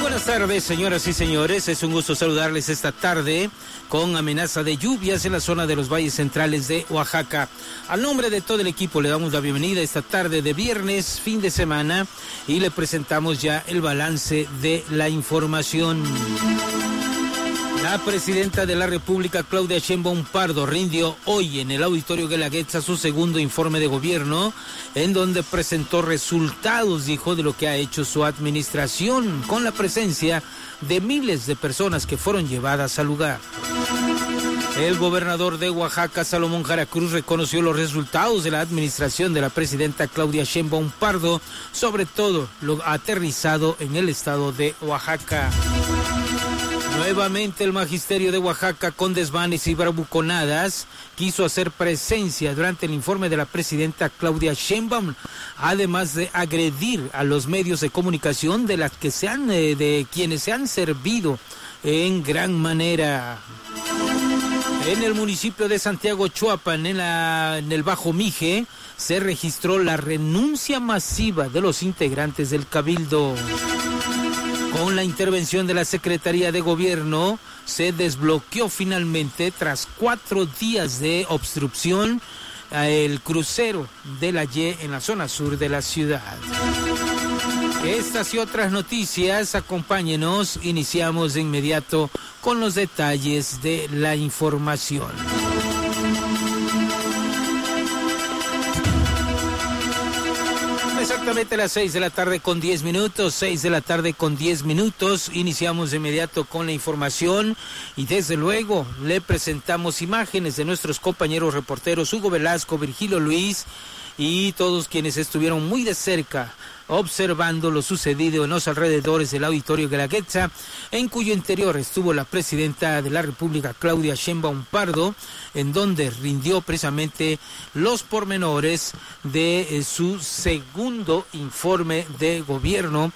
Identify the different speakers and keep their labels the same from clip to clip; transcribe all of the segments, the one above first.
Speaker 1: Buenas tardes, señoras y señores. Es un gusto saludarles esta tarde con amenaza de lluvias en la zona de los valles centrales de Oaxaca. Al nombre de todo el equipo le damos la bienvenida esta tarde de viernes, fin de semana, y le presentamos ya el balance de la información. La presidenta de la República, Claudia Sheinbaum Pardo, rindió hoy en el Auditorio Guelaguetza su segundo informe de gobierno, en donde presentó resultados, dijo, de lo que ha hecho su administración, con la presencia de miles de personas que fueron llevadas al lugar. El gobernador de Oaxaca, Salomón Jara Cruz, reconoció los resultados de la administración de la presidenta Claudia Sheinbaum Pardo, sobre todo lo aterrizado en el estado de Oaxaca. Nuevamente el magisterio de Oaxaca, con desmanes y bravuconadas, quiso hacer presencia durante el informe de la presidenta Claudia Sheinbaum, además de agredir a los medios de comunicación de quienes se han servido en gran manera. En el municipio de Santiago Chuapan, en el Bajo Mije, se registró la renuncia masiva de los integrantes del Cabildo. Con la intervención de la Secretaría de Gobierno, se desbloqueó finalmente, tras 4 días de obstrucción, el crucero de la Y en la zona sur de la ciudad. Estas y otras noticias, acompáñenos, iniciamos de inmediato con los detalles de la información. Exactamente las 6 de la tarde con 10 minutos, 6 de la tarde con 10 minutos, iniciamos de inmediato con la información y desde luego le presentamos imágenes de nuestros compañeros reporteros Hugo Velasco, Virgilio Luis y todos quienes estuvieron muy de cerca observando lo sucedido en los alrededores del Auditorio Guelaguetza, en cuyo interior estuvo la presidenta de la República, Claudia Sheinbaum Pardo, en donde rindió precisamente los pormenores de su segundo informe de gobierno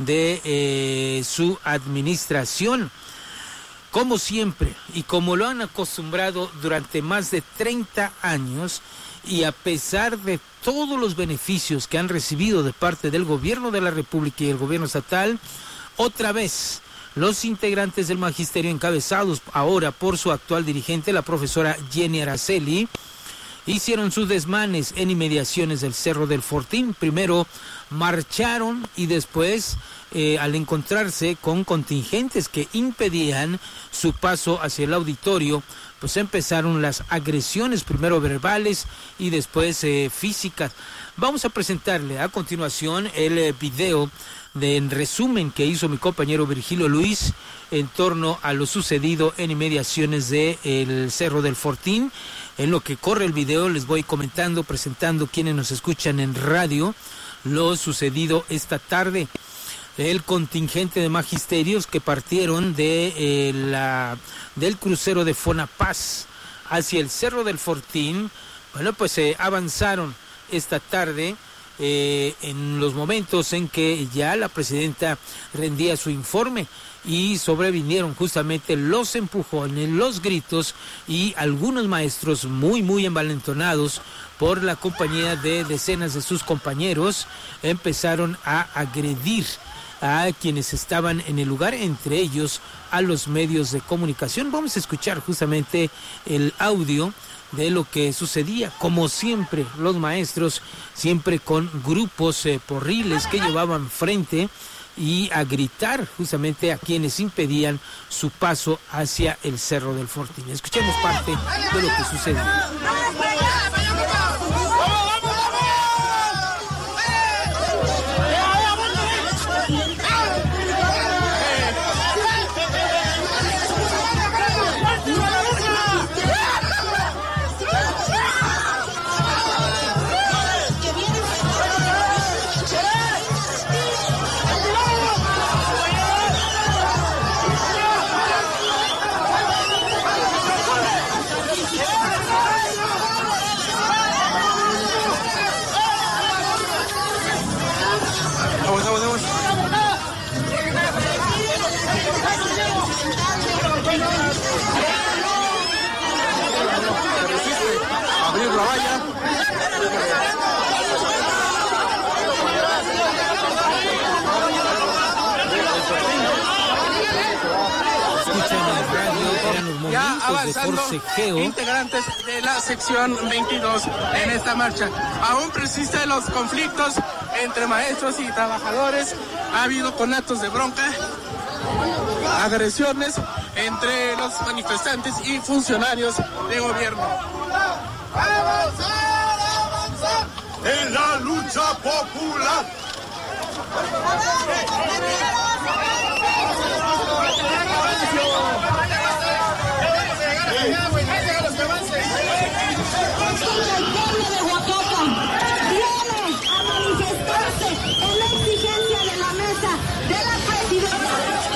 Speaker 1: de su administración. Como siempre, y como lo han acostumbrado durante más de 30 años, y a pesar de todos los beneficios que han recibido de parte del gobierno de la República y el gobierno estatal, otra vez los integrantes del magisterio, encabezados ahora por su actual dirigente, la profesora Jenny Araceli, hicieron sus desmanes en inmediaciones del Cerro del Fortín. Primero marcharon y después, al encontrarse con contingentes que impedían su paso hacia el auditorio, pues empezaron las agresiones, primero verbales y después físicas. Vamos a presentarle a continuación el video en resumen que hizo mi compañero Virgilio Luis en torno a lo sucedido en inmediaciones del Cerro del Fortín. En lo que corre el video les voy comentando, presentando quienes nos escuchan en radio, lo sucedido esta tarde. El contingente de magisterios que partieron del crucero de Fonapaz hacia el Cerro del Fortín, bueno, pues avanzaron esta tarde en los momentos en que ya la presidenta rendía su informe, y sobrevinieron justamente los empujones, los gritos, y algunos maestros muy envalentonados por la compañía de decenas de sus compañeros empezaron a agredir a quienes estaban en el lugar, entre ellos a los medios de comunicación. Vamos a escuchar justamente el audio de lo que sucedía. Como siempre, los maestros, siempre con grupos porriles que llevaban frente y a gritar justamente a quienes impedían su paso hacia el Cerro del Fortín. Escuchemos parte de lo que sucedió. de forcejeo.
Speaker 2: Integrantes de la sección 22 en esta marcha. Aún persisten los conflictos entre maestros y trabajadores. Ha habido conatos de bronca, agresiones entre los manifestantes y funcionarios de gobierno.
Speaker 3: ¡Avanzar, avanzar! En la lucha popular.
Speaker 4: El pueblo de Oaxaca viene a manifestarse en la exigencia de la mesa de la presidencia.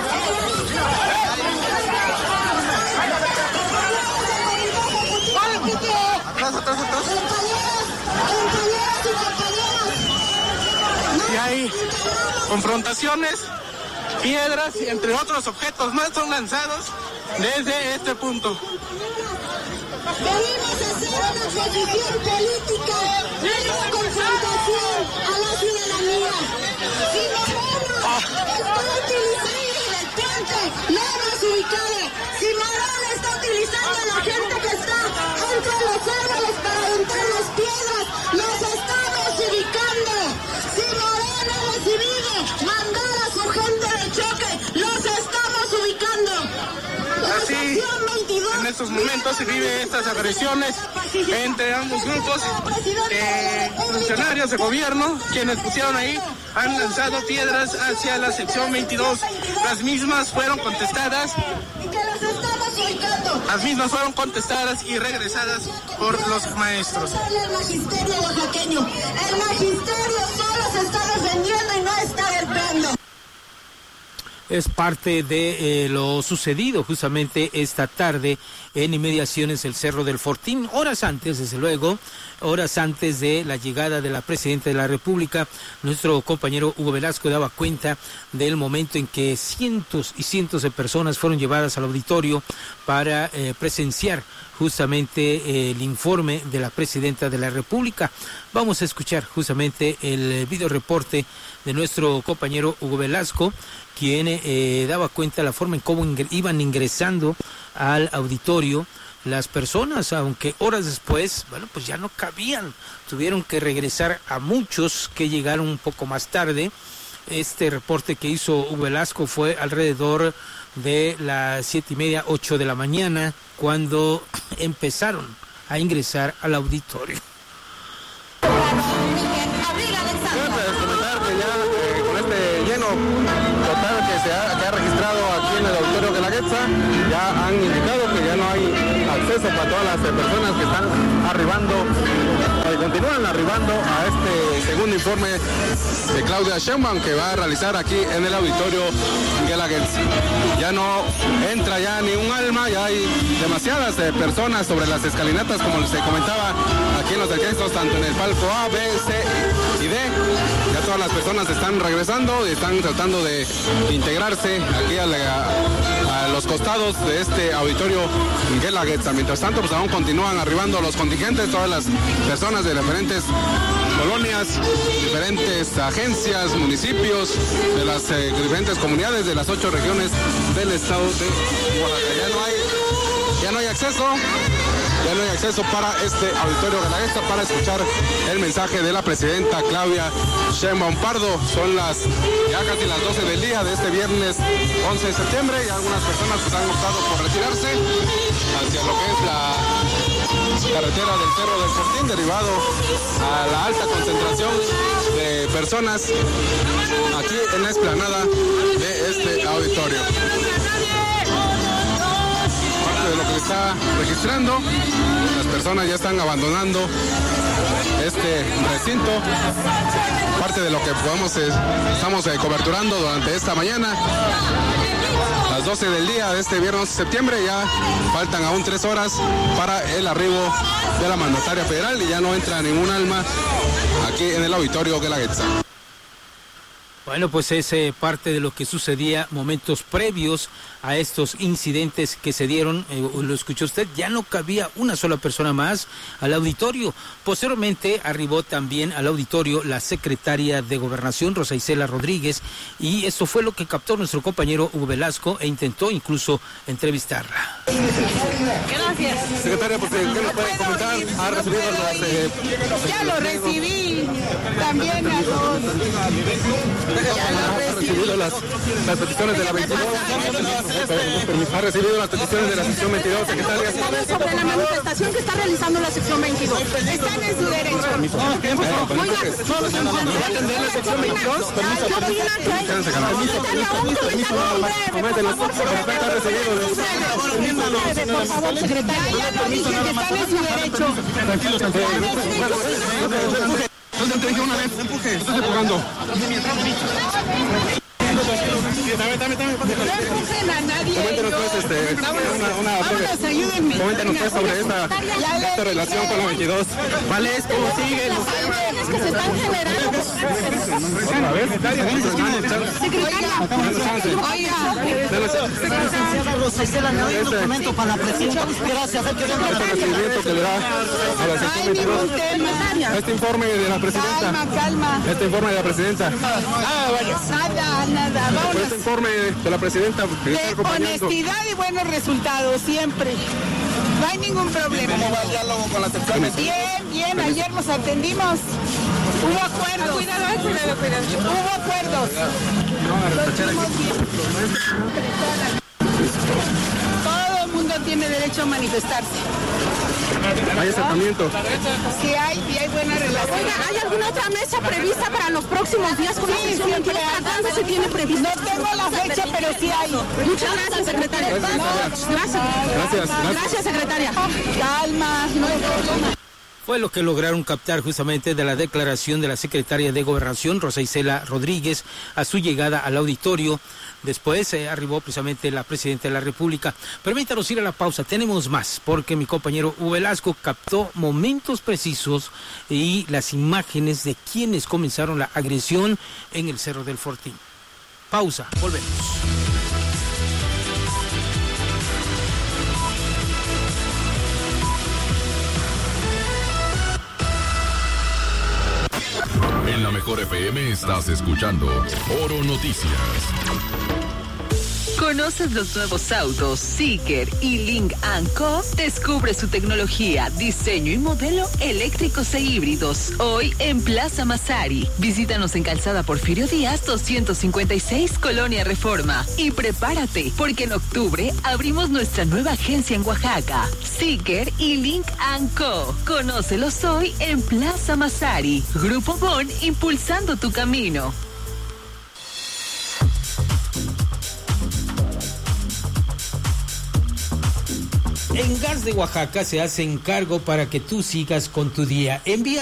Speaker 2: Y hay confrontaciones, piedras y entre otros objetos más son lanzados desde este punto.
Speaker 4: Venimos a hacer una posición política, una confrontación a la ciudadanía. Si Morena está utilizando el puente menos ubicado, si Morena está utilizando a la gente que está entre los árboles para aventar las piedras, nos estamos ubicando. Si Morena ha decidido mandar a su gente de choque, los estamos ubicando.
Speaker 2: Así, en estos momentos se viven estas agresiones entre ambos grupos. Funcionarios de gobierno, quienes pusieron ahí, han lanzado piedras hacia la sección 22. Las mismas fueron contestadas. Las mismas fueron contestadas y regresadas por los maestros.
Speaker 4: El magisterio oaxaqueño, el magisterio solo se está defendiendo y no está golpeando.
Speaker 1: Es parte de lo sucedido justamente esta tarde en inmediaciones del Cerro del Fortín, horas antes, desde luego, horas antes de la llegada de la Presidenta de la República. Nuestro compañero Hugo Velasco daba cuenta del momento en que cientos y cientos de personas fueron llevadas al auditorio para presenciar justamente el informe de la Presidenta de la República. Vamos a escuchar justamente el video reporte de nuestro compañero Hugo Velasco, quien daba cuenta de la forma en cómo iban ingresando al auditorio las personas, aunque horas después, bueno, pues ya no cabían, tuvieron que regresar a muchos que llegaron un poco más tarde. Este reporte que hizo Hugo Velasco fue alrededor de las 7:30, 8 de la mañana, cuando empezaron a ingresar al auditorio.
Speaker 5: Total que se ha registrado aquí en el auditorio Guelaguetza, ya han indicado que ya no hay acceso para todas las personas que están arribando, continúan arribando a este segundo informe de Claudia Sheinbaum que va a realizar aquí en el auditorio Guelaguetza. Ya no entra ya ni un alma, ya hay demasiadas personas sobre las escalinatas, como se comentaba aquí en los registros, tanto en el palco A, B, C y D. Ya todas las personas están regresando y están tratando de integrarse aquí a los costados de este auditorio Guelaguetza. Mientras tanto, pues aún continúan arribando los contingentes, todas las personas de diferentes colonias, diferentes agencias, municipios, de las diferentes comunidades de las 8 regiones del estado de Oaxaca. Ya no hay acceso. Ya no hay acceso para este auditorio Guelaguetza para escuchar el mensaje de la presidenta Claudia Sheinbaum Pardo. Son ya casi las 12 del día de este viernes 11 de septiembre y algunas personas pues han optado por retirarse hacia lo que es la carretera del Cerro del Fortín, derivado a la alta concentración de personas aquí en la explanada de este auditorio. De lo que está registrando, las personas ya están abandonando este recinto, parte de lo que estamos coberturando durante esta mañana, las 12 del día de este viernes 11 de septiembre. Ya faltan aún 3 horas para el arribo de la mandataria federal y ya no entra ningún alma aquí en el auditorio Guelaguetza.
Speaker 1: Bueno, pues es parte de lo que sucedía momentos previos a estos incidentes que se dieron. Lo escuchó usted, ya no cabía una sola persona más al auditorio. Posteriormente arribó también al auditorio la secretaria de Gobernación, Rosa Isela Rodríguez, y esto fue lo que captó nuestro compañero Hugo Velasco e intentó incluso entrevistarla.
Speaker 6: Gracias.
Speaker 5: Secretaria, pues, ¿qué nos puede comentar? ¿Ha recibido las...
Speaker 6: Ya lo recibí, también a los...
Speaker 5: ¿Ha recibido las peticiones de la 22? ¿Ha recibido las peticiones de la sección 22, secretaria?
Speaker 6: Sobre la manifestación que está realizando la sección 22. Están en su derecho.
Speaker 5: ¿Va a atender la sección 22?
Speaker 6: ¿Qué opina que hay?
Speaker 5: ¿Ha recibido?
Speaker 6: Por favor, secretaria, ya lo dije que están en su derecho.
Speaker 5: Entonces te dije una vez, empuje, estás empujando.
Speaker 6: No empujen a nadie.
Speaker 5: Coméntenos pues,
Speaker 6: Vámonos, ayúdenme.
Speaker 5: Coméntenos pues sobre esta relación con la 22. ¿Cuál es? ¿Cómo sigue?
Speaker 6: Las imágenes que se están generando.
Speaker 5: Otra vez.
Speaker 6: Secretaria,
Speaker 7: Rosa Isela, me doy un documento para la presidenta. Gracias.
Speaker 5: Este recibimiento que le da a la sección 22. Este informe de la presidenta.
Speaker 6: Calma.
Speaker 5: Este informe de la presidenta.
Speaker 6: Nada. Vámonos.
Speaker 5: Este informe de la presidenta.
Speaker 6: De honestidad y buenos resultados, siempre. No hay ningún problema.
Speaker 5: ¿Cómo va el diálogo con las secciones?
Speaker 6: Bien. Ayer nos atendimos. Hubo acuerdos. Cuidado. Hubo acuerdos. Todo el mundo tiene derecho a manifestarse.
Speaker 5: Hay acercamiento.
Speaker 6: Sí hay buena relación.
Speaker 8: Oiga, ¿hay alguna otra mesa prevista para los próximos días con la sección 22? ¿Cuándo se tiene previsto?
Speaker 6: No tengo la fecha, pero sí hay.
Speaker 8: Muchas gracias, secretaria. Gracias, secretaria.
Speaker 6: Calma, no hay problema.
Speaker 1: Fue lo que lograron captar justamente de la declaración de la secretaria de Gobernación, Rosa Isela Rodríguez, a su llegada al auditorio. Después arribó precisamente la presidenta de la República. Permítanos ir a la pausa, tenemos más, porque mi compañero Hugo Velasco captó momentos precisos y las imágenes de quienes comenzaron la agresión en el Cerro del Fortín. Pausa, volvemos.
Speaker 9: En la Mejor FM estás escuchando Oro Noticias.
Speaker 10: ¿Conoces los nuevos autos Zeekr y Link & Co? Descubre su tecnología, diseño y modelo eléctricos e híbridos. Hoy en Plaza Massari. Visítanos en Calzada Porfirio Díaz 256, Colonia Reforma. Y prepárate, porque en octubre abrimos nuestra nueva agencia en Oaxaca. Zeekr y Link & Co. Conócelos hoy en Plaza Massari. Grupo Bon, impulsando tu camino.
Speaker 1: En Gas de Oaxaca se hacen cargo para que tú sigas con tu día. Envía